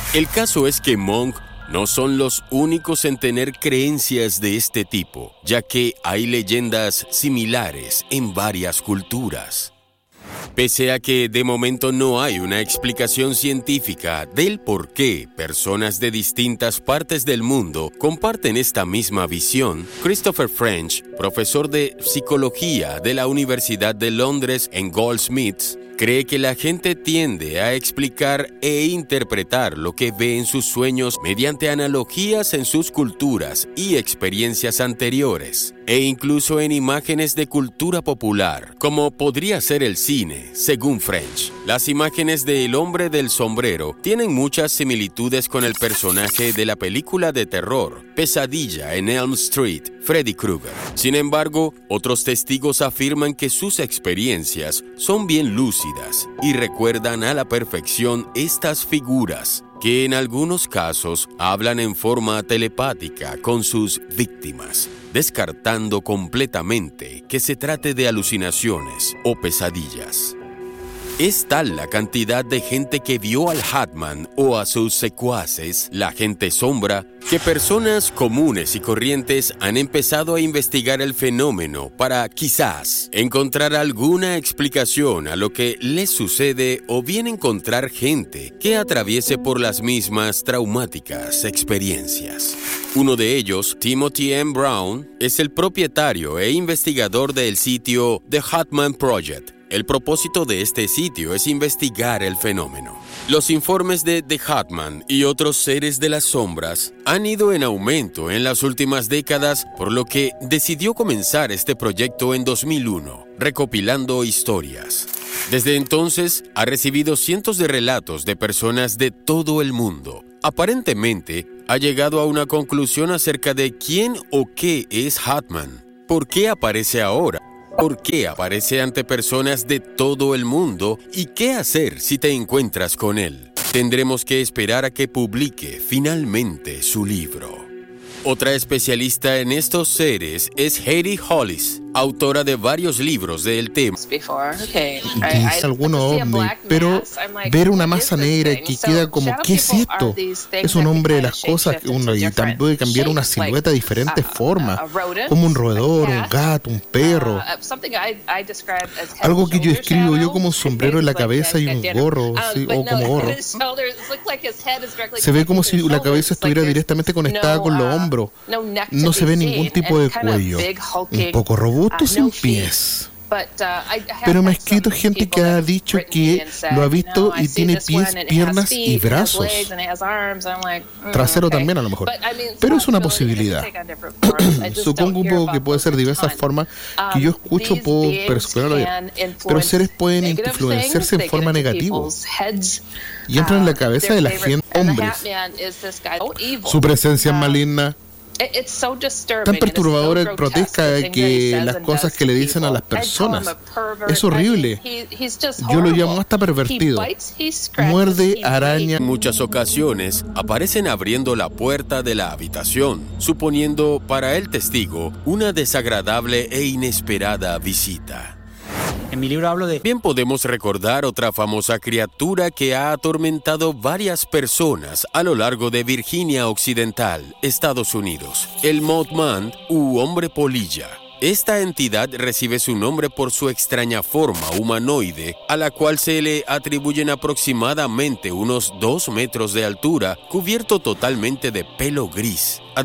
El caso es que Monk no son los únicos en tener creencias de este tipo, ya que hay leyendas similares en varias culturas. Pese a que de momento no hay una explicación científica del por qué personas de distintas partes del mundo comparten esta misma visión, Christopher French, profesor de psicología de la Universidad de Londres en Goldsmiths, cree que la gente tiende a explicar e interpretar lo que ve en sus sueños mediante analogías en sus culturas y experiencias anteriores, e incluso en imágenes de cultura popular, como podría ser el cine, según French. Las imágenes de El hombre del sombrero tienen muchas similitudes con el personaje de la película de terror, Pesadilla en Elm Street, Freddy Krueger. Sin embargo, otros testigos afirman que sus experiencias son bien lúcidas y recuerdan a la perfección estas figuras, que en algunos casos hablan en forma telepática con sus víctimas, descartando completamente que se trate de alucinaciones o pesadillas. Es tal la cantidad de gente que vio al Hatman o a sus secuaces, la gente sombra, que personas comunes y corrientes han empezado a investigar el fenómeno para, quizás, encontrar alguna explicación a lo que les sucede o bien encontrar gente que atraviese por las mismas traumáticas experiencias. Uno de ellos, Timothy M. Brown, es el propietario e investigador del sitio The Hatman Project. El propósito de este sitio es investigar el fenómeno. Los informes de The Hatman y otros seres de las sombras han ido en aumento en las últimas décadas, por lo que decidió comenzar este proyecto en 2001, recopilando historias. Desde entonces, ha recibido cientos de relatos de personas de todo el mundo. Aparentemente, ha llegado a una conclusión acerca de quién o qué es Hatman, por qué aparece ahora, ¿por qué aparece ante personas de todo el mundo y qué hacer si te encuentras con él? Tendremos que esperar a que publique finalmente su libro. Otra especialista en estos seres es Heidi Hollis, autora de varios libros del tema. Utiliza algunos ovnis, pero ver una masa negra que queda como, ¿qué es esto? Es un hombre de las cosas que uno y también puede cambiar una silueta de diferentes formas, como un roedor, un gato, un perro. Algo que yo escribo yo como un sombrero en la cabeza y un gorro, ¿sí? O como gorro. Se ve como si la cabeza estuviera directamente conectada con los hombros. No se ve ningún tipo de cuello. Un poco robusto sin pies. Pero me ha escrito gente que ha dicho que lo ha visto y tiene pies, piernas y brazos. Trasero también a lo mejor. Pero es una posibilidad. Supongo que puede ser diversas formas que yo escucho puedo persuadirlo bien. Pero seres pueden influenciarse en forma negativa y entran en la cabeza de la gente, hombres. Su presencia es maligna. Tan perturbadora y grotesca que las cosas que le dicen a las personas. Es horrible. Yo lo llamo hasta pervertido. Muerde, araña. En muchas ocasiones aparecen abriendo la puerta de la habitación, suponiendo para el testigo una desagradable e inesperada visita. En mi libro hablo de... Bien podemos recordar otra famosa criatura que ha atormentado varias personas a lo largo de Virginia Occidental, Estados Unidos, el Mothman u hombre polilla. Esta entidad recibe su nombre por su extraña forma humanoide, a la cual se le atribuyen aproximadamente unos 2 metros de altura, cubierto totalmente de pelo gris.